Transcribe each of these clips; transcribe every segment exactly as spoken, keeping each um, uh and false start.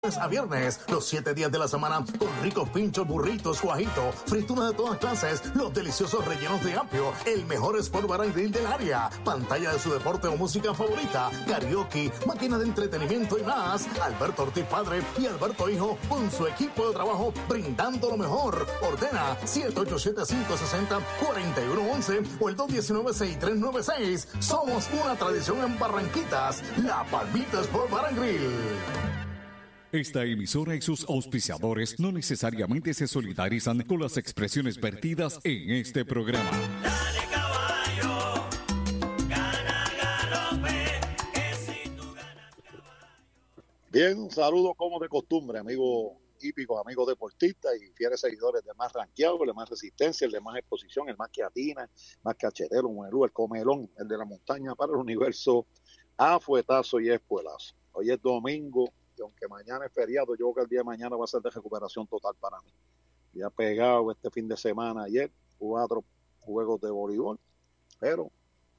A viernes, los siete días de la semana, con ricos pinchos, burritos, guajito, frituras de todas clases, los deliciosos rellenos de apio, el mejor Sport Bar and Grill del área, pantalla de su deporte o música favorita, karaoke, máquina de entretenimiento y más. Alberto Ortiz Padre y Alberto Hijo, con su equipo de trabajo, brindando lo mejor. Ordena siete ocho siete, cinco seis cero, cuatro uno uno uno o el dos uno nueve, seis tres nueve seis. Somos una tradición en Barranquitas, La Palmita Sport Bar and Grill. Esta emisora y sus auspiciadores no necesariamente se solidarizan con las expresiones vertidas en este programa. Dale caballo, gana galope, que si tú ganas caballo. Bien, un saludo como de costumbre, amigos hípicos, amigos deportistas y fieles seguidores de más ranqueado, el de más resistencia, el de más exposición, el más que atina, más cachetero, muerú, el comelón, el de la montaña para el universo, a fuetazo y espuelazo. Hoy es domingo. Y aunque mañana es feriado, yo creo que el día de mañana va a ser de recuperación total para mí. Ya pegado este fin de semana ayer, cuatro juegos de voleibol, pero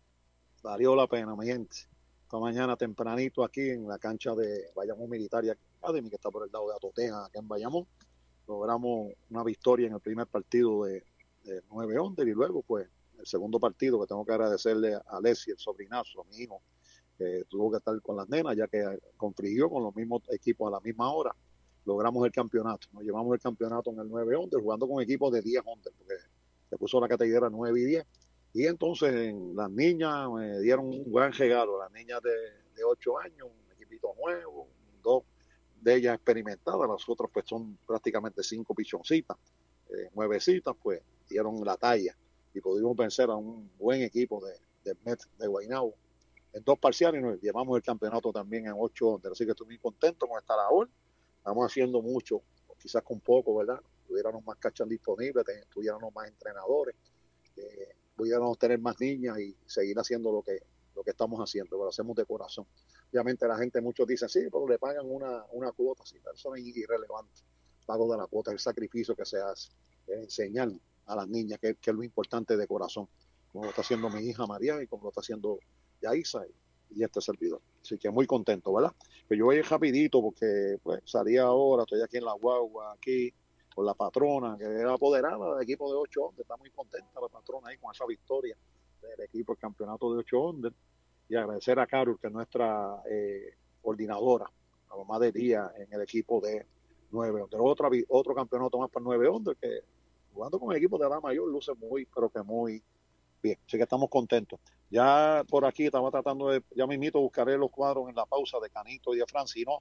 valió la pena, mi gente. Esta mañana tempranito aquí en la cancha de Bayamón Military Academy, que está por el lado de Atoteja, acá en Bayamón, logramos una victoria en el primer partido de, de nueve under y luego pues el segundo partido que tengo que agradecerle a Alessi, el sobrinazo, a mi hijo, que tuvo que estar con las nenas, ya que confligió con los mismos equipos a la misma hora. Logramos el campeonato. Nos llevamos el campeonato en el nueve under, jugando con equipos de diez under, porque se puso la categoría nueve y diez. Y entonces en las niñas me dieron un gran regalo. Las niñas de, de ocho años, un equipito nuevo, dos de ellas experimentadas, las otras pues son prácticamente cinco pichoncitas, eh, nuevecitas, pues dieron la talla y pudimos vencer a un buen equipo de, de Met de Guaynabo en dos parciales y nos llevamos el campeonato también en ocho under, así que estoy muy contento con esta labor. Estamos haciendo mucho, quizás con poco, ¿verdad? Tuviéramos más cachas disponibles, tuviéramos más entrenadores, eh, pudiéramos tener más niñas y seguir haciendo lo que, lo que estamos haciendo, lo hacemos de corazón. Obviamente la gente, muchos dicen, sí, pero le pagan una, una cuota, sí, pero eso es irrelevante. El pago de la cuota es el sacrificio que se hace, es enseñar a las niñas que, que es lo importante de corazón, como lo está haciendo mi hija María y como lo está haciendo Yaisa y, y este servidor. Así que muy contento, ¿verdad? Que yo voy a ir rapidito porque pues salí ahora, estoy aquí en la guagua, aquí con la patrona, que era apoderada del equipo de ocho under, está muy contenta la patrona ahí con esa victoria del equipo del campeonato de ocho under, y agradecer a Carol, que es nuestra eh, coordinadora, la mamá de día en el equipo de nueve under. Otra, otro campeonato más para nueve under, que jugando con el equipo de edad mayor luce muy, pero que muy bien, así que estamos contentos. Ya por aquí estaba tratando de, ya mismito buscaré los cuadros en la pausa de Canito y de Fran, si no,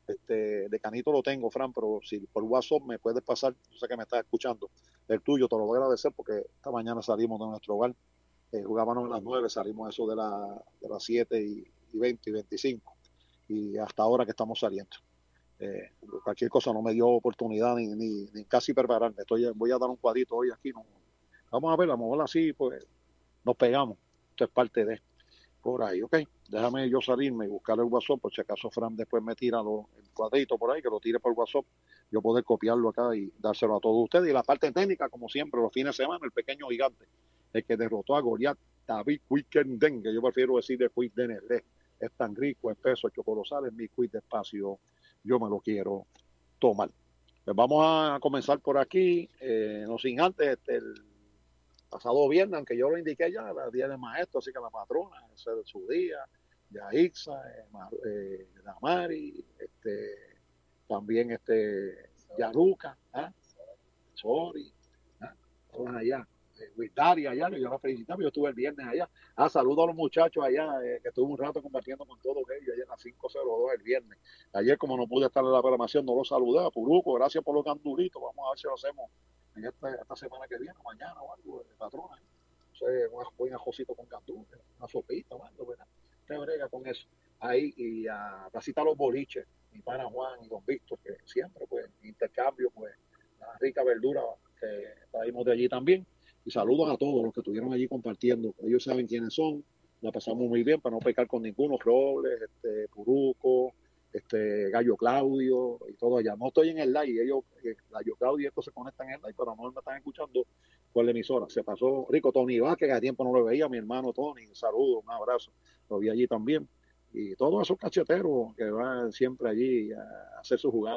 este, de Canito lo tengo, Fran, pero si por WhatsApp me puedes pasar, yo sé que me estás escuchando, el tuyo te lo voy a agradecer porque esta mañana salimos de nuestro hogar, eh, jugábamos a las nueve, salimos eso de, la, de las siete y, y veinte y veinticinco, y hasta ahora que estamos saliendo. Eh, cualquier cosa no me dio oportunidad ni, ni, ni casi prepararme, Estoy, voy a dar un cuadrito hoy aquí, no, vamos a ver, a lo mejor así pues nos pegamos. Esto es parte de por ahí, ok. Déjame yo salirme y buscar el WhatsApp, por si acaso Fran después me tira lo, el cuadrito por ahí, que lo tire por WhatsApp, yo poder copiarlo acá y dárselo a todos ustedes. Y la parte técnica, como siempre, los fines de semana, el pequeño gigante, el que derrotó a Goliat, David Quickenden, que yo prefiero decir de Quickenden, es tan rico, espeso, chocolosal, es mi quick despacio, yo me lo quiero tomar. Pues vamos a comenzar por aquí, eh, no sin antes, este, el pasado viernes, aunque yo lo indiqué ya, el día del maestro, así que la patrona, ese es su día, Yaixa, eh, eh, Damari, este, también este, Yaruca, ¿eh? Sori, ¿eh? Todas allá, eh, Witaria allá, yo la felicitaba, yo estuve el viernes allá, ah, saludo a los muchachos allá, eh, que estuve un rato compartiendo con todos ellos, allá en las cinco cero dos el viernes, ayer como no pude estar en la programación, no los saludé, a Puruco, gracias por los candulitos, vamos a ver si lo hacemos en esta, esta semana que viene, mañana o algo, de patrona. No sé, un buen ajocito con candú, una sopita o algo, ¿verdad? Usted brega con eso. Ahí, y a Placita Los Boliches, mi pana Juan y don Víctor, que siempre, pues, intercambio, pues, la rica verdura que traímos de allí también. Y saludos a todos los que estuvieron allí compartiendo. Ellos saben quiénes son, la pasamos muy bien para no pecar con ninguno, Robles, este, Puruco, este Gallo Claudio y todo allá. No estoy en el live, ellos, eh, Gallo Claudio y estos se conectan en el live, pero a lo mejor me están escuchando por la emisora. Se pasó rico Tony Vázquez, que hace tiempo no lo veía, mi hermano Tony, un saludo, un abrazo, lo vi allí también. y todos esos cacheteros que van siempre allí a hacer su jugada.